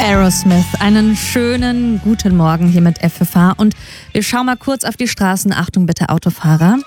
Aerosmith. Einen schönen guten Morgen hier mit FFH und wir schauen mal kurz auf die Straßen. Achtung bitte Autofahrer.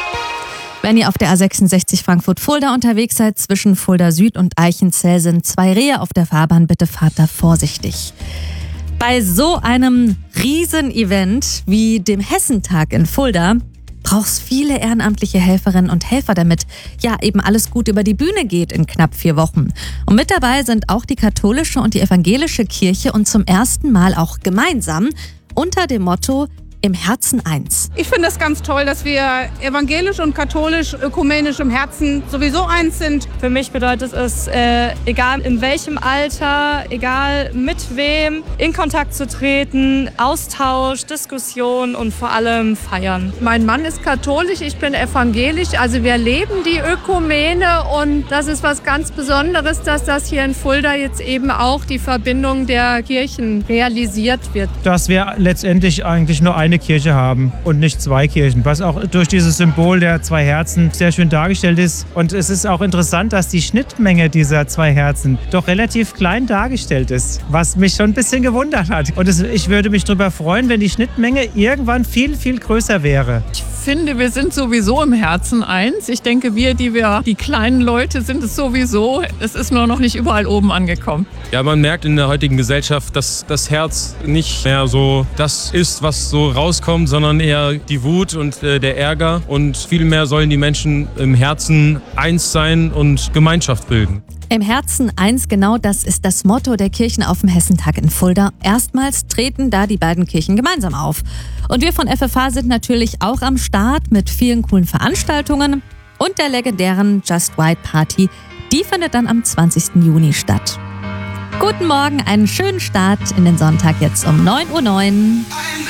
Wenn ihr auf der A66 Frankfurt-Fulda unterwegs seid, zwischen Fulda Süd und Eichenzell sind 2 Rehe auf der Fahrbahn. Bitte fahrt da vorsichtig. Bei so einem Riesenevent wie dem Hessentag in Fulda braucht es viele ehrenamtliche Helferinnen und Helfer, damit ja eben alles gut über die Bühne geht in knapp 4 Wochen. Und mit dabei sind auch die katholische und die evangelische Kirche und zum ersten Mal auch gemeinsam unter dem Motto Im Herzen eins. Ich finde es ganz toll, dass wir evangelisch und katholisch, ökumenisch im Herzen sowieso eins sind. Für mich bedeutet es, egal in welchem Alter, egal mit wem, in Kontakt zu treten, Austausch, Diskussion und vor allem feiern. Mein Mann ist katholisch, ich bin evangelisch, also wir leben die Ökumene und das ist was ganz Besonderes, dass das hier in Fulda jetzt eben auch die Verbindung der Kirchen realisiert wird. Dass wir letztendlich eigentlich nur eine Kirche haben und nicht 2 Kirchen, was auch durch dieses Symbol der 2 Herzen sehr schön dargestellt ist. Und es ist auch interessant, dass die Schnittmenge dieser 2 Herzen doch relativ klein dargestellt ist, was mich schon ein bisschen gewundert hat. Und ich würde mich darüber freuen, wenn die Schnittmenge irgendwann viel, viel größer wäre. Ich finde, wir sind sowieso im Herzen eins. Ich denke, die kleinen Leute sind es sowieso. Es ist nur noch nicht überall oben angekommen. Ja, man merkt in der heutigen Gesellschaft, dass das Herz nicht mehr so das ist, was so rauskommt, sondern eher die Wut und der Ärger. Und vielmehr sollen die Menschen im Herzen eins sein und Gemeinschaft bilden. Im Herzen eins, genau das ist das Motto der Kirchen auf dem Hessentag in Fulda. Erstmals treten da die beiden Kirchen gemeinsam auf. Und wir von FFH sind natürlich auch am Start mit vielen coolen Veranstaltungen und der legendären Just White Party. Die findet dann am 20. Juni statt. Guten Morgen, einen schönen Start in den Sonntag jetzt um 9:09 Uhr.